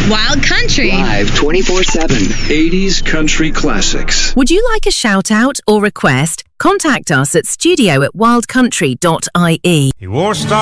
Wild Country. Live 24/7. 80s country classics. Would you like a shout-out or request? Contact us at studio@wildcountry.ie. He won't stop.